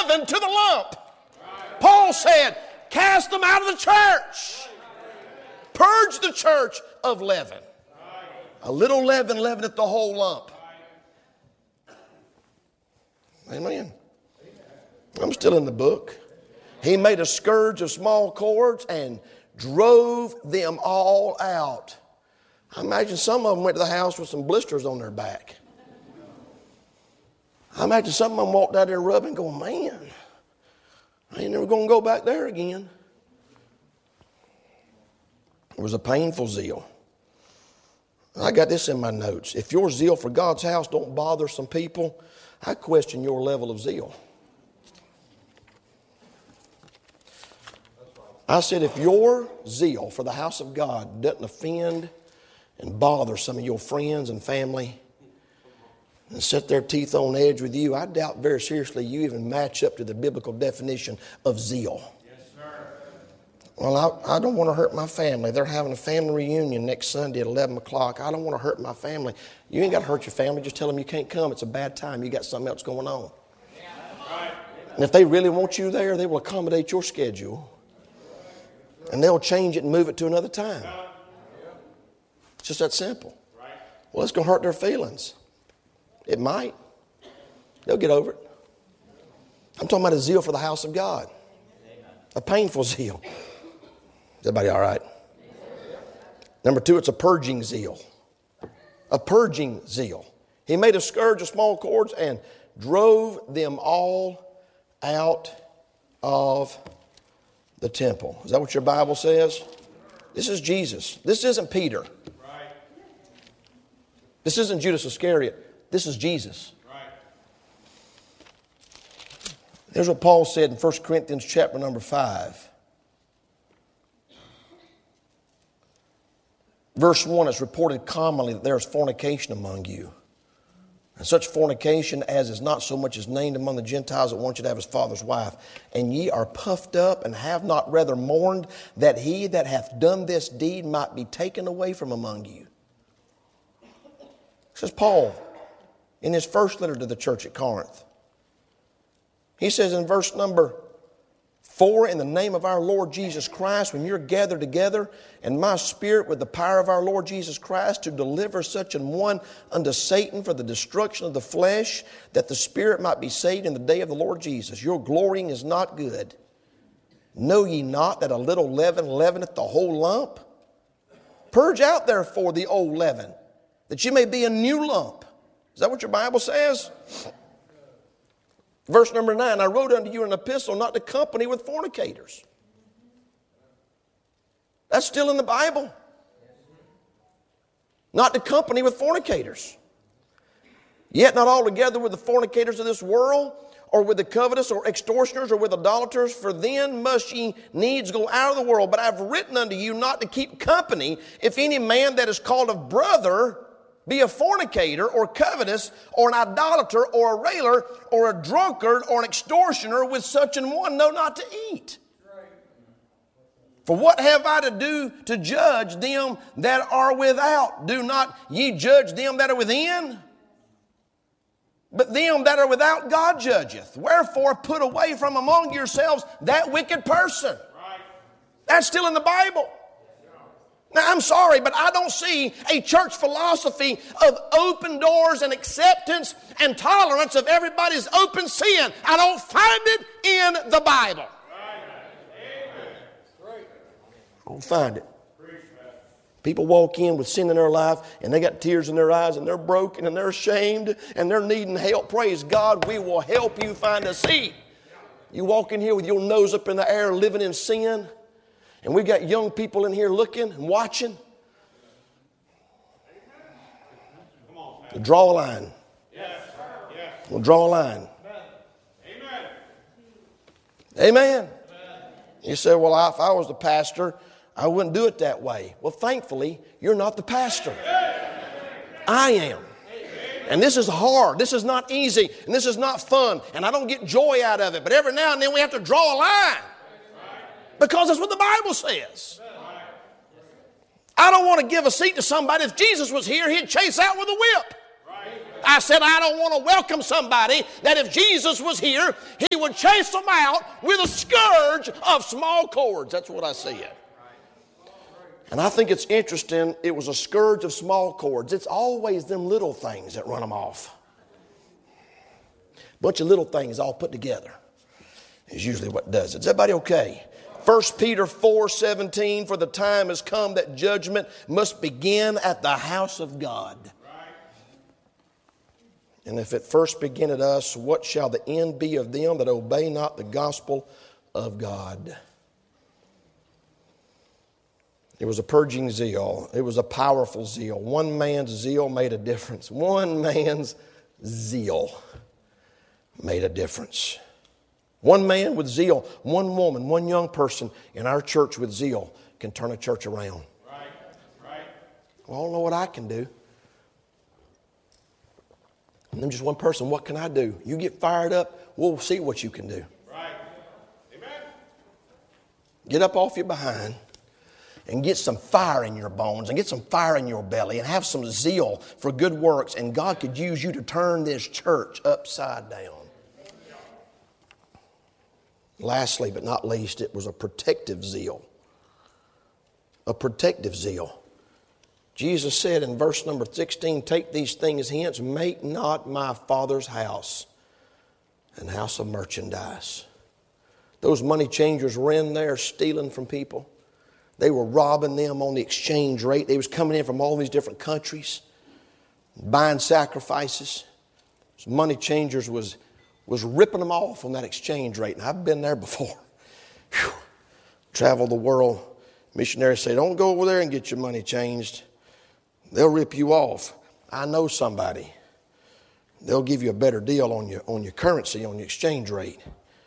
leaven to the lump. Paul said, cast them out of the church. Purge the church of leaven. A little leaven leaveneth the whole lump. Amen. I'm still in the book. He made a scourge of small cords and drove them all out. I imagine some of them went to the house with some blisters on their back. I imagine some of them walked out there rubbing, going, man, I ain't never going to go back there again. It was a painful zeal. I got this in my notes. If your zeal for God's house don't bother some people, I question your level of zeal. I said, if your zeal for the house of God doesn't offend and bother some of your friends and family and set their teeth on edge with you, I doubt very seriously you even match up to the biblical definition of zeal. Yes, sir. Well, I don't want to hurt my family. They're having a family reunion next Sunday at 11 o'clock. I don't want to hurt my family. You ain't got to hurt your family. Just tell them you can't come. It's a bad time. You got something else going on. Right. And if they really want you there, they will accommodate your schedule. And they'll change it and move it to another time. It's just that simple. Well, it's going to hurt their feelings. It might. They'll get over it. I'm talking about a zeal for the house of God. A painful zeal. Is everybody all right? Number 2, it's a purging zeal. A purging zeal. He made a scourge of small cords and drove them all out of the temple. Is that what your Bible says? This is Jesus. This isn't Peter. This isn't Judas Iscariot. This is Jesus. Here's what Paul said in 1 Corinthians chapter number 5. Verse 1, it's reported commonly that there is fornication among you. And such fornication as is not so much as named among the Gentiles that one should have his father's wife. And ye are puffed up and have not rather mourned that he that hath done this deed might be taken away from among you. Says Paul in his first letter to the church at Corinth. He says in verse number 4, in the name of our Lord Jesus Christ, when you're gathered together, and my spirit with the power of our Lord Jesus Christ to deliver such an one unto Satan for the destruction of the flesh, that the spirit might be saved in the day of the Lord Jesus. Your glorying is not good. Know ye not that a little leaven leaveneth the whole lump? Purge out therefore the old leaven, that you may be a new lump. Is that what your Bible says? Verse number 9, I wrote unto you an epistle not to company with fornicators. That's still in the Bible. Not to company with fornicators. Yet not altogether with the fornicators of this world, or with the covetous, or extortioners, or with idolaters, for then must ye needs go out of the world. But I have written unto you not to keep company, if any man that is called a brother be a fornicator, or covetous, or an idolater, or a railer, or a drunkard, or an extortioner, with such an one know not to eat. For what have I to do to judge them that are without? Do not ye judge them that are within? But them that are without God judgeth. Wherefore put away from among yourselves that wicked person. That's still in the Bible. Now, I'm sorry, but I don't see a church philosophy of open doors and acceptance and tolerance of everybody's open sin. I don't find it in the Bible. I don't find it. People walk in with sin in their life and they got tears in their eyes and they're broken and they're ashamed and they're needing help. Praise God, we will help you find a seat. You walk in here with your nose up in the air living in sin. And we've got young people in here looking and watching. We'll draw a line. We'll draw a line. Amen. You say, well, if I was the pastor, I wouldn't do it that way. Well, thankfully, you're not the pastor. I am. And this is hard. This is not easy. And this is not fun. And I don't get joy out of it. But every now and then we have to draw a line. Because that's what the Bible says. I don't want to give a seat to somebody. If Jesus was here, he'd chase out with a whip. I said, I don't want to welcome somebody that if Jesus was here, he would chase them out with a scourge of small cords. That's what I said. And I think it's interesting, it was a scourge of small cords. It's always them little things that run them off. Bunch of little things all put together is usually what does it. Is everybody okay? 1 Peter 4:17, for the time has come that judgment must begin at the house of God. And if it first begin at us, what shall the end be of them that obey not the gospel of God? It was a purging zeal. It was a powerful zeal. One man's zeal made a difference. One man's zeal made a difference. One man with zeal, one woman, one young person in our church with zeal can turn a church around. Right. Well, I don't know what I can do. And then just one person, what can I do? You get fired up, we'll see what you can do. Right. Amen. Get up off your behind and get some fire in your bones and get some fire in your belly and have some zeal for good works, and God could use you to turn this church upside down. Lastly, but not least, it was a protective zeal. A protective zeal. Jesus said in verse number 16, take these things hence, make not my Father's house an house of merchandise. Those money changers were in there stealing from people. They were robbing them on the exchange rate. They was coming in from all these different countries, buying sacrifices. Those money changers was ripping them off on that exchange rate. And I've been there before. Whew. Traveled the world. Missionaries say, don't go over there and get your money changed. They'll rip you off. I know somebody. They'll give you a better deal on your currency, on your exchange rate.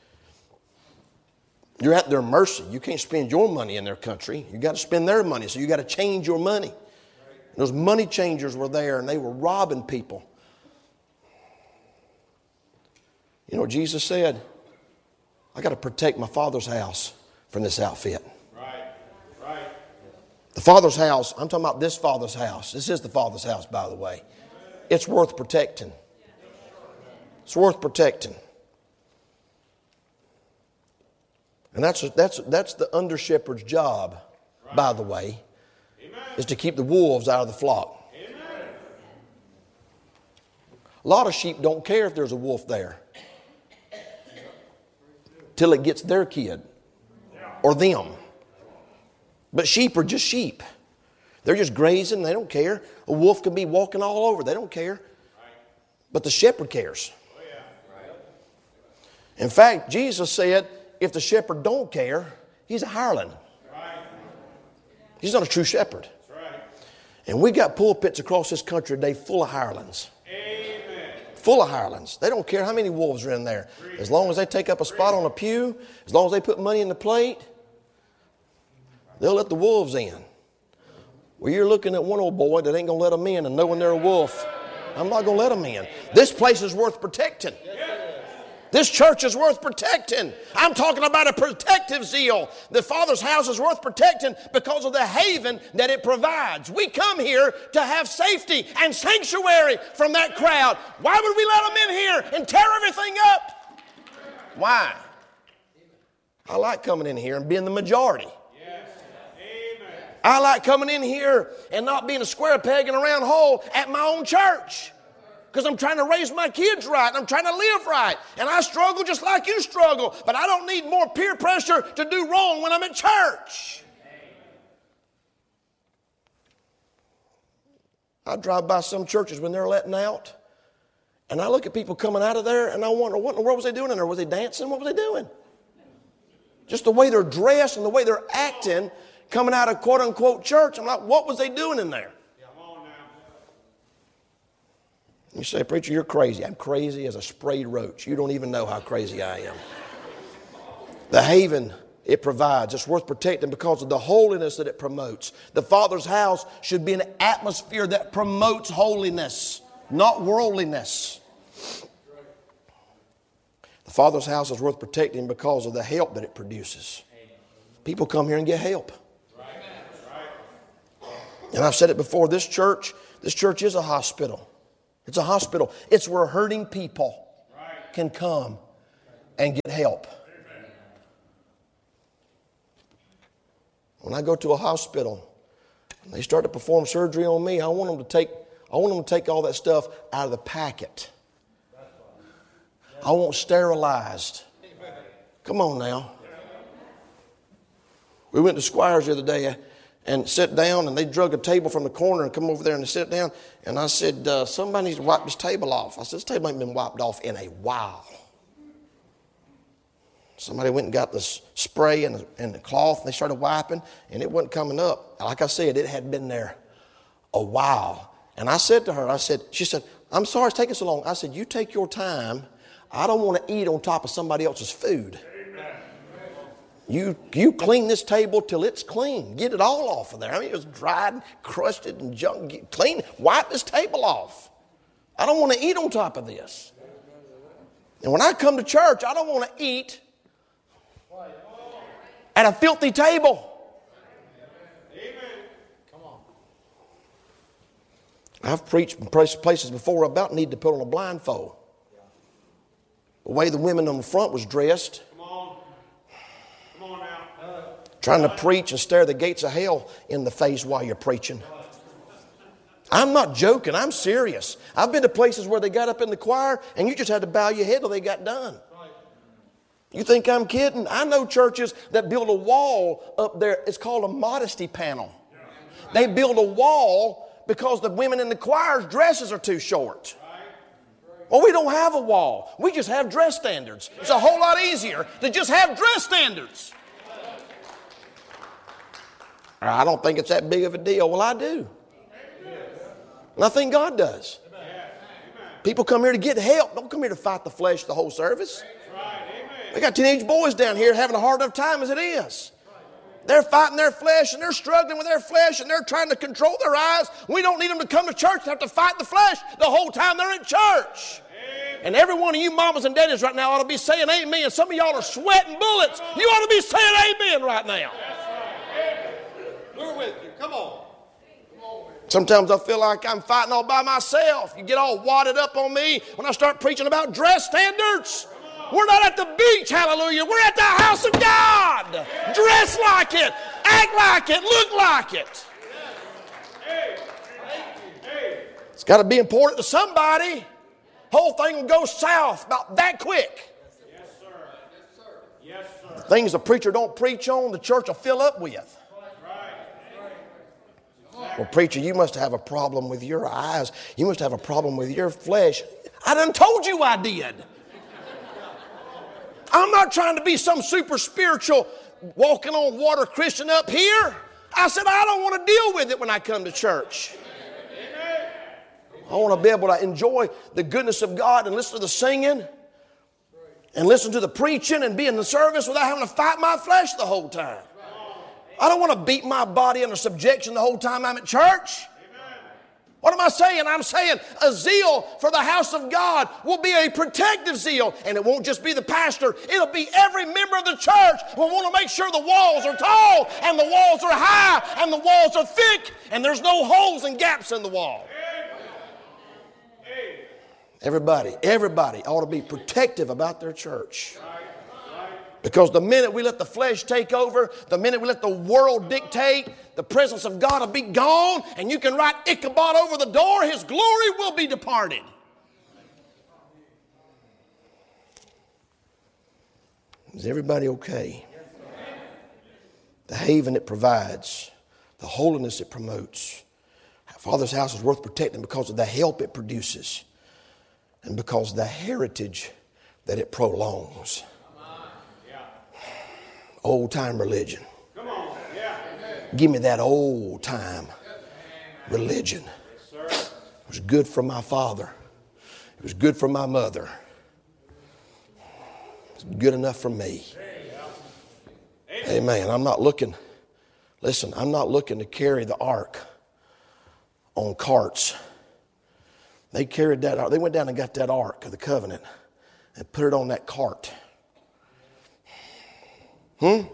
You're at their mercy. You can't spend your money in their country. You got to spend their money, so you got to change your money. And those money changers were there, and they were robbing people. You know what Jesus said? I got to protect my Father's house from this outfit. Right. The Father's house, I'm talking about this Father's house. This is the Father's house, by the way. It's worth protecting. It's worth protecting. And that's the under shepherd's job, by the way, is to keep the wolves out of the flock. A lot of sheep don't care if there's a wolf there till it gets their kid or them. But sheep are just sheep. They're just grazing. They don't care. A wolf can be walking all over. They don't care. But the shepherd cares. In fact, Jesus said, if the shepherd don't care, he's a hireling. He's not a true shepherd. And we got pulpits across this country today full of hirelings. Full of hirelings. They don't care how many wolves are in there. As long as they take up a spot on a pew, as long as they put money in the plate, they'll let the wolves in. Well, you're looking at one old boy that ain't going to let them in and knowing they're a wolf. I'm not going to let them in. This place is worth protecting. This church is worth protecting. I'm talking about a protective zeal. The Father's house is worth protecting because of the haven that it provides. We come here to have safety and sanctuary from that crowd. Why would we let them in here and tear everything up? Why? I like coming in here and being the majority. I like coming in here and not being a square peg in a round hole at my own church. Because I'm trying to raise my kids right and I'm trying to live right. And I struggle just like you struggle. But I don't need more peer pressure to do wrong when I'm at church. I drive by some churches when they're letting out. And I look at people coming out of there and I wonder, what in the world was they doing in there? Was they dancing? What were they doing? Just the way they're dressed and the way they're acting coming out of quote unquote church. I'm like, what was they doing in there? You say, preacher, you're crazy. I'm crazy as a sprayed roach. You don't even know how crazy I am. The haven it provides, it's worth protecting because of the holiness that it promotes. The Father's house should be an atmosphere that promotes holiness, not worldliness. The Father's house is worth protecting because of the help that it produces. People come here and get help. And I've said it before, this church is a hospital. It's a hospital. It's where hurting people can come and get help. When I go to a hospital and they start to perform surgery on me, I want them to take all that stuff out of the packet. I want sterilized. Come on now. We went to Squires the other day and sat down, and they drug a table from the corner and come over there and they sit down. And I said, somebody needs to wipe this table off. I said, this table ain't been wiped off in a while. Somebody went and got the spray and the cloth, and they started wiping, and it wasn't coming up. Like I said, it had been there a while. And I said to her, she said, I'm sorry it's taking so long. I said, you take your time. I don't want to eat on top of somebody else's food. You clean this table till it's clean. Get it all off of there. I mean, it was dried, crusted, and junk. Clean, wipe this table off. I don't want to eat on top of this. And when I come to church, I don't want to eat at a filthy table. I've preached in places before about need to put on a blindfold. The way the women on the front was dressed. Trying to preach and stare the gates of hell in the face while you're preaching. I'm not joking. I'm serious. I've been to places where they got up in the choir and you just had to bow your head till they got done. You think I'm kidding? I know churches that build a wall up there. It's called a modesty panel. They build a wall because the women in the choir's dresses are too short. Well, we don't have a wall. We just have dress standards. It's a whole lot easier to just have dress standards. I don't think it's that big of a deal. Well, I do. And I think God does. People come here to get help. Don't come here to fight the flesh the whole service. We got teenage boys down here having a hard enough time as it is. They're fighting their flesh and they're struggling with their flesh and they're trying to control their eyes. We don't need them to come to church and have to fight the flesh the whole time they're in church. And every one of you mamas and daddies right now ought to be saying amen. Some of y'all are sweating bullets. You ought to be saying amen right now. We're with you. Come on. Sometimes I feel like I'm fighting all by myself. You get all wadded up on me when I start preaching about dress standards. We're not at the beach, hallelujah. We're at the house of God. Dress like it. Act like it. Look like it. It's got to be important to somebody. Whole thing will go south about that quick. Yes, sir. Yes, sir. Yes, sir. The things the preacher don't preach on, the church will fill up with. Well, preacher, you must have a problem with your eyes. You must have a problem with your flesh. I done told you I did. I'm not trying to be some super spiritual walking on water Christian up here. I said I don't want to deal with it when I come to church. I want to be able to enjoy the goodness of God and listen to the singing and listen to the preaching and be in the service without having to fight my flesh the whole time. I don't want to beat my body under subjection the whole time I'm at church. What am I saying? I'm saying a zeal for the house of God will be a protective zeal. And it won't just be the pastor. It'll be every member of the church will want to make sure the walls are tall and the walls are high and the walls are thick and there's no holes and gaps in the wall. Everybody ought to be protective about their church. Because the minute we let the flesh take over, the minute we let the world dictate, the presence of God will be gone, and you can write Ichabod over the door, His glory will be departed. Is everybody okay? The haven it provides, the holiness it promotes. Father's house is worth protecting because of the help it produces and because of the heritage that it prolongs. Old-time religion. Come on. Yeah. Give me that old-time religion. It was good for my father. It was good for my mother. It's good enough for me. Amen. I'm not looking to carry the ark on carts. They carried that ark. They went down and got that ark of the covenant and put it on that cart. That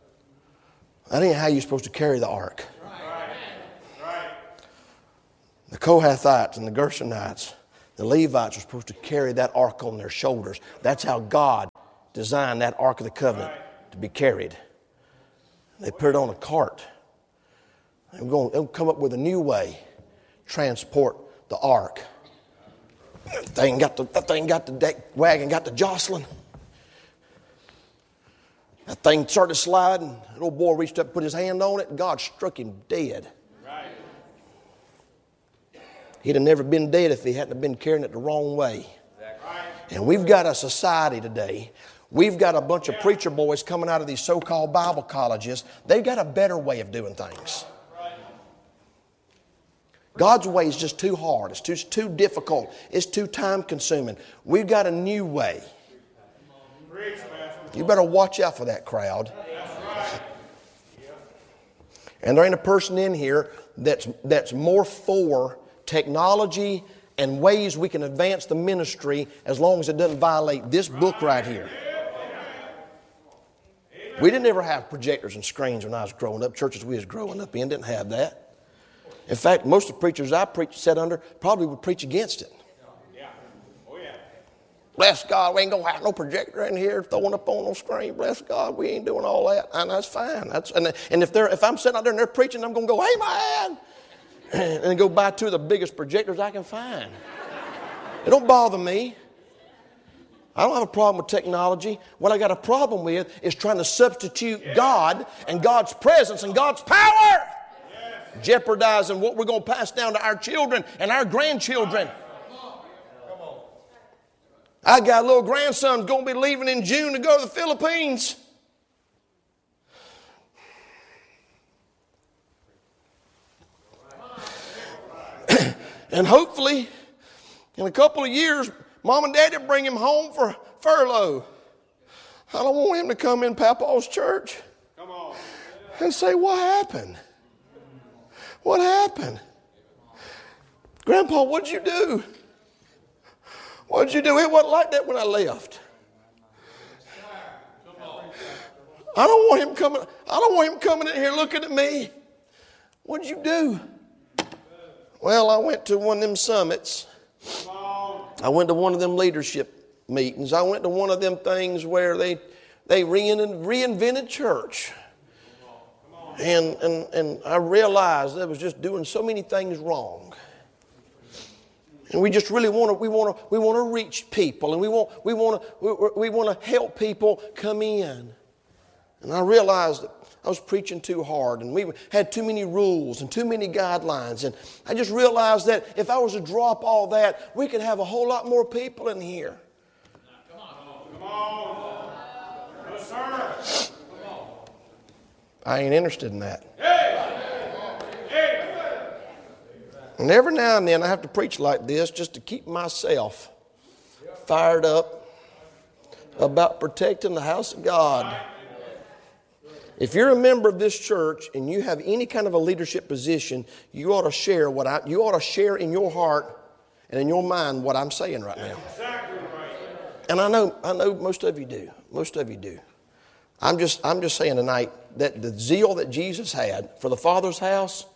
ain't how you're supposed to carry the ark. The Kohathites and the Gershonites, the Levites were supposed to carry that ark on their shoulders. That's how God designed that Ark of the Covenant to be carried. They put it on a cart. They'll come up with a new way to transport the ark. That thing got the wagon got to jostling. That thing started sliding. The little boy reached up and put his hand on it, and God struck him dead. Right. He'd have never been dead if he hadn't been carrying it the wrong way. Right. And we've got a society today. We've got a bunch of preacher boys coming out of these so-called Bible colleges. They've got a better way of doing things. God's way is just too hard. It's too difficult. It's too time-consuming. We've got a new way. Preach, Pastor. You better watch out for that crowd. That's right. And there ain't a person in here that's more for technology and ways we can advance the ministry as long as it doesn't violate this book right here. We didn't ever have projectors and screens when I was growing up. Churches we was growing up in didn't have that. In fact, most of the preachers I sat under probably would preach against it. Yeah. Oh, yeah. Bless God, we ain't going to have no projector in here throwing up on no screen. Bless God, we ain't doing all that. And that's fine. And if I'm sitting out there and they're preaching, I'm going to go, hey, man. And then go buy two of the biggest projectors I can find. It don't bother me. I don't have a problem with technology. What I got a problem with is trying to substitute God and God's presence and God's power. Jeopardizing what we're going to pass down to our children and our grandchildren. I got a little grandson going to be leaving in June to go to the Philippines. And hopefully, in a couple of years, Mom and Daddy will bring him home for furlough. I don't want him to come in Papa's church and say, what happened? What happened? Grandpa, what'd you do? What'd you do? It wasn't like that when I left. I don't want him coming in here looking at me. What'd you do? Well, I went to one of them summits. I went to one of them leadership meetings. I went to one of them things where they reinvented church. And I realized I was just doing so many things wrong. And we just really want to reach people, and we want to help people come in. And I realized that I was preaching too hard, and we had too many rules and too many guidelines. And I just realized that if I was to drop all that, we could have a whole lot more people in here. Come on. Yes, sir. I ain't interested in that. And every now and then I have to preach like this just to keep myself fired up about protecting the house of God. If you're a member of this church and you have any kind of a leadership position, you ought to share in your heart and in your mind what I'm saying right now. And I know most of you do. Most of you do. I'm just saying tonight that the zeal that Jesus had for the Father's house,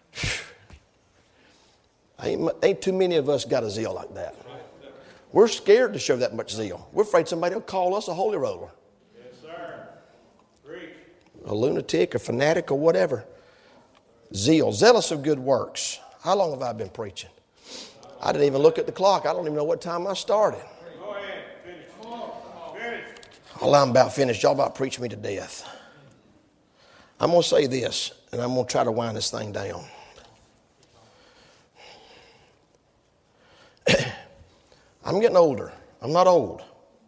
ain't too many of us got a zeal like that. We're scared to show that much zeal. We're afraid somebody will call us a holy roller. Yes, sir. Preach. A lunatic, a fanatic, or whatever. Zeal, zealous of good works. How long have I been preaching? I didn't even look at the clock. I don't even know what time I started. Go ahead. Finish. Finish. Well, I'm about finished. Y'all about preach me to death. I'm going to say this, and I'm going to try to wind this thing down. I'm getting older. I'm not old.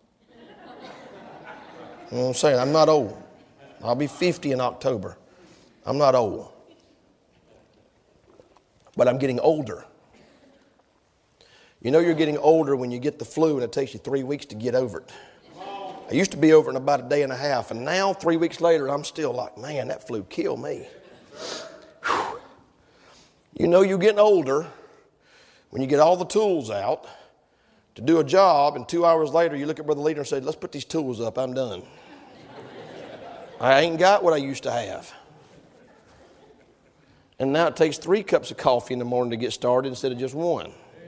You know what I'm saying? I'm not old. I'll be 50 in October. I'm not old. But I'm getting older. You know you're getting older when you get the flu and it takes you 3 weeks to get over it. I used to be over in about a day and a half, and now 3 weeks later I'm still like, man, that flu killed me. Whew. You know you're getting older when you get all the tools out to do a job, and 2 hours later you look at Brother Leader and say, let's put these tools up, I'm done. I ain't got what I used to have. And now it takes 3 cups of coffee in the morning to get started instead of just 1.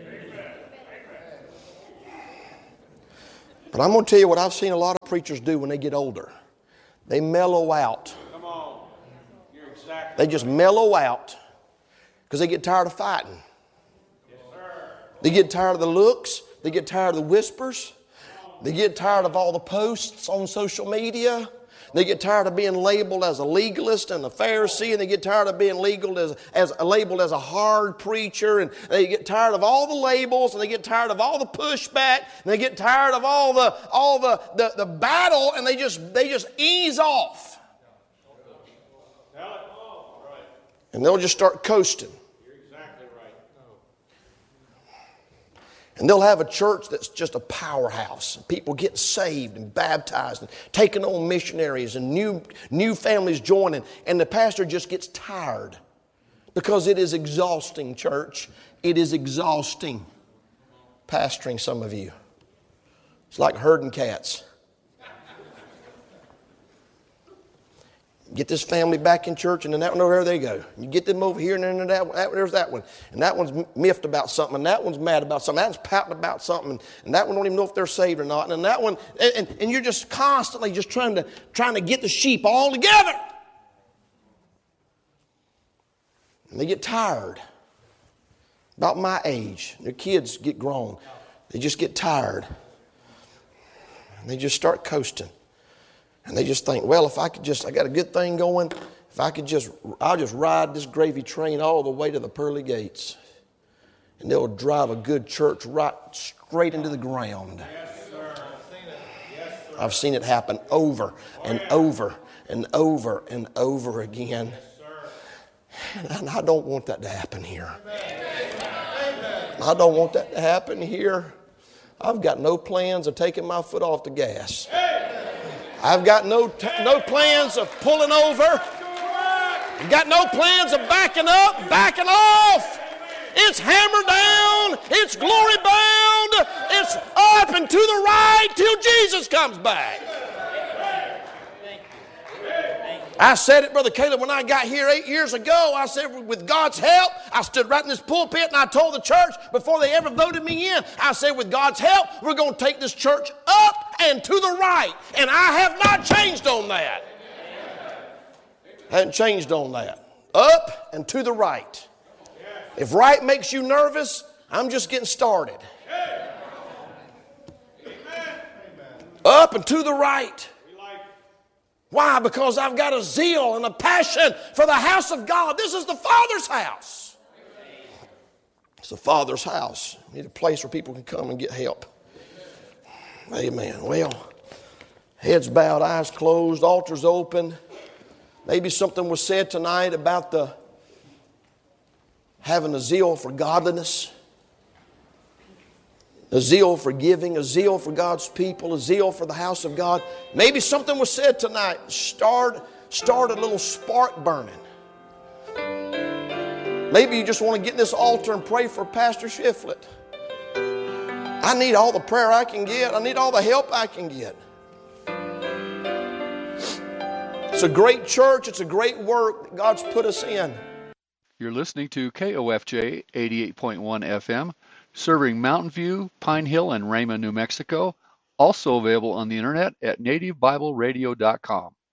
But I'm going to tell you what I've seen a lot of preachers do when they get older. They mellow out. Come on. You're exactly They just mellow out because they get tired of fighting. Yes, sir. They get tired of the looks. They get tired of the whispers. They get tired of all the posts on social media. They get tired of being labeled as a legalist and a Pharisee, and they get tired of being labeled as a hard preacher, and they get tired of all the labels, and they get tired of all the pushback, and they get tired of all the battle, and they just ease off. Tell it. Right. And they'll just start coasting. You're exactly right. And they'll have a church that's just a powerhouse. People get saved and baptized and taking on missionaries and new families joining. And the pastor just gets tired because it is exhausting, church. It is exhausting pastoring some of you. It's like herding cats. Get this family back in church, and then that one over there they go. You get them over here, and then there's that one. And that one's miffed about something, and that one's mad about something. That one's pouting about something, and that one don't even know if they're saved or not. And that one, and you're just constantly just trying to get the sheep all together. And they get tired. About my age, their kids get grown. They just get tired. And they just start coasting. And they just think, well, if I got a good thing going, I'll just ride this gravy train all the way to the pearly gates. And they'll drive a good church right straight into the ground. Yes, sir. Yes, sir. I've seen it happen over and over and over and over again. And I don't want that to happen here. I don't want that to happen here. I've got no plans of taking my foot off the gas. I've got no plans of pulling over. I've got no plans of backing up, backing off. It's hammer down. It's glory bound. It's up and to the right till Jesus comes back. I said it, Brother Caleb, when I got here 8 years ago. I said, with God's help, I stood right in this pulpit and I told the church before they ever voted me in, I said, with God's help, we're going to take this church up and to the right. And I have not changed on that. I haven't changed on that. Up and to the right. If right makes you nervous, I'm just getting started. Up and to the right. Why? Because I've got a zeal and a passion for the house of God. This is the Father's house. It's the Father's house. We need a place where people can come and get help. Amen. Well, heads bowed, eyes closed, altars open. Maybe something was said tonight about having a zeal for godliness, a zeal for giving, a zeal for God's people, a zeal for the house of God. Maybe something was said tonight. Start a little spark burning. Maybe you just want to get in this altar and pray for Pastor Shiflett. I need all the prayer I can get. I need all the help I can get. It's a great church. It's a great work that God's put us in. You're listening to KOFJ 88.1 FM, serving Mountain View, Pine Hill, and Rama, New Mexico. Also available on the internet at nativebibleradio.com.